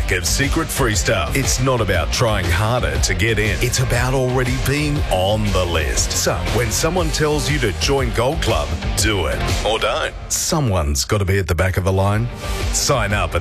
pack of secret free stuff. It's not about trying harder to get in. It's about already being on the list. So when someone tells you to join Gold Club, do it. Or don't. Someone's got to be at the back of the line. Sign up at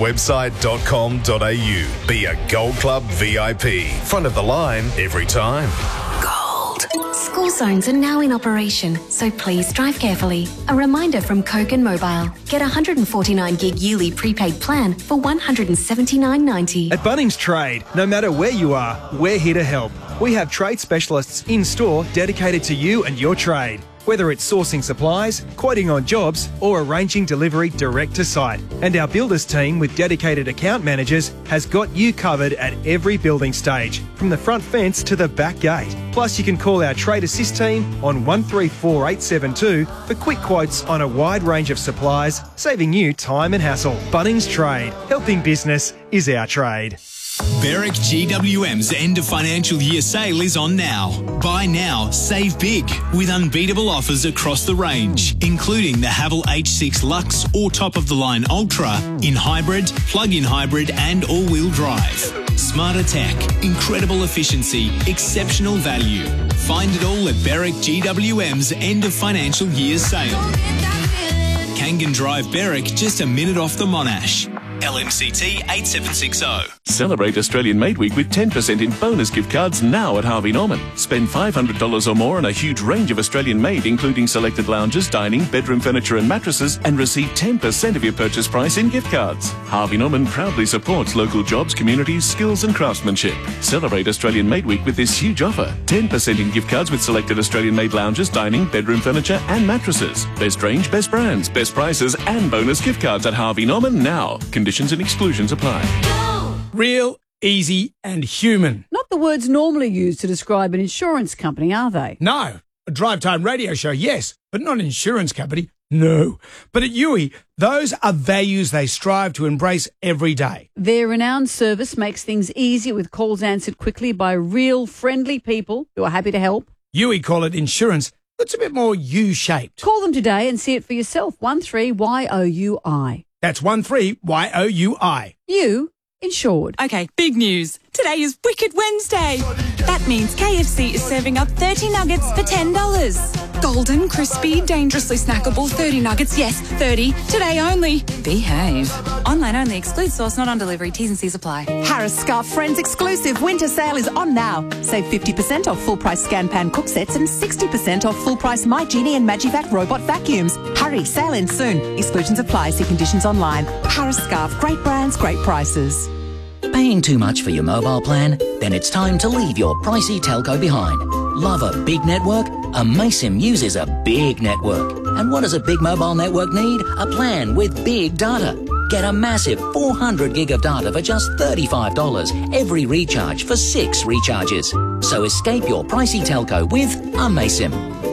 thegoldwebsite.com.au. Be a Gold Club VIP. Front of the line every time. Gold. School zones are now in operation, so please drive carefully. A reminder from Kogan Mobile. Get a 149 gig yearly prepaid plan for $179.90. At Bunnings Trade, no matter where you are, we're here to help. We have trade specialists in-store dedicated to you and your trade. Whether it's sourcing supplies, quoting on jobs, or arranging delivery direct to site. And our builders team with dedicated account managers has got you covered at every building stage, from the front fence to the back gate. Plus, you can call our Trade Assist team on 134872 for quick quotes on a wide range of supplies, saving you time and hassle. Bunnings Trade. Helping business is our trade. Berwick GWM's end of financial year sale is on now. Buy now, save big with unbeatable offers across the range, including the Haval H6 Lux or top-of-the-line Ultra in hybrid, plug-in hybrid and all-wheel drive. Smarter tech, incredible efficiency, exceptional value. Find it all at Berwick GWM's end of financial year sale. Kangan Drive, Berwick, just a minute off the Monash. LMCT 8760. Celebrate Australian Made Week with 10% in bonus gift cards now at Harvey Norman. Spend $500 or more on a huge range of Australian made, including selected lounges, dining, bedroom furniture and mattresses, and receive 10% of your purchase price in gift cards. Harvey Norman proudly supports local jobs, communities, skills and craftsmanship. Celebrate Australian Made Week with this huge offer. 10% in gift cards with selected Australian made lounges, dining, bedroom furniture and mattresses. Best range, best brands, best prices and bonus gift cards at Harvey Norman now. Conditions and exclusions apply. Real, easy and human. Not the words normally used to describe an insurance company, are they? No. A drive time radio show, yes, but not an insurance company, no. But at Yui, those are values they strive to embrace every day. Their renowned service makes things easier with calls answered quickly by real, friendly people who are happy to help. Yui call it insurance that's a bit more U-shaped. Call them today and see it for yourself. 13YOUI. That's 13YOUI. You insured. Okay, big news. Today is Wicked Wednesday. That means KFC is serving up 30 nuggets for $10. Golden, crispy, dangerously snackable 30 nuggets. Yes, 30. Today only. Behave. Online only. Excludes sauce, not on delivery. T's and C's apply. Harris Scarf Friends exclusive winter sale is on now. Save 50% off full price Scan Pan cook sets and 60% off full price My Genie and Magivac robot vacuums. Hurry, sale ends soon. Exclusions apply. See conditions online. Harris Scarf. Great brands, great prices. Paying too much for your mobile plan? Then it's time to leave your pricey telco behind. Love a big network? Amaysim uses a big network. And what does a big mobile network need? A plan with big data. Get a massive 400 gig of data for just $35 every recharge for 6 recharges. So escape your pricey telco with Amaysim.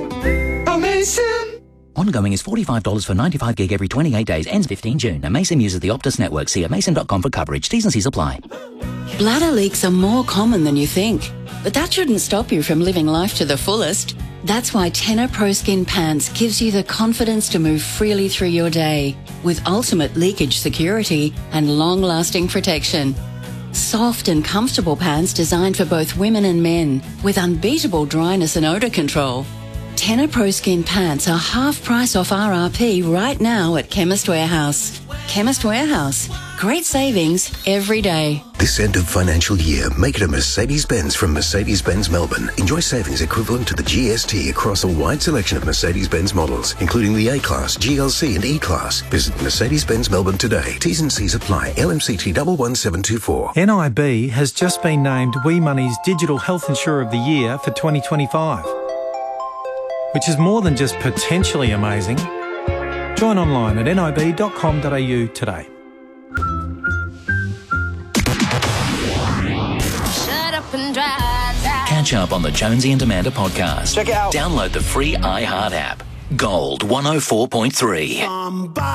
Amaysim! Ongoing is $45 for 95 gig every 28 days. Ends 15 June. Amaysim uses the Optus network. See amaysim.com for coverage. T's and C's apply. Bladder leaks are more common than you think. But that shouldn't stop you from living life to the fullest. That's why Tenor Pro Skin Pants gives you the confidence to move freely through your day with ultimate leakage security and long-lasting protection. Soft and comfortable pants designed for both women and men with unbeatable dryness and odour control. Tenor Pro Skin Pants are half price off RRP right now at Chemist Warehouse. Chemist Warehouse. Great savings every day. This end of financial year, make it a Mercedes-Benz from Mercedes-Benz Melbourne. Enjoy savings equivalent to the GST across a wide selection of Mercedes-Benz models, including the A-Class, GLC and E-Class. Visit Mercedes-Benz Melbourne today. T's and C's apply. LMCT 11724. NIB has just been named WeMoney's Digital Health Insurer of the Year for 2025. Which is more than just potentially amazing. Join online at nib.com.au today. Shut up and drive. Catch up on the Jonesy and Amanda podcast. Check it out. Download the free iHeart app. Gold 104.3.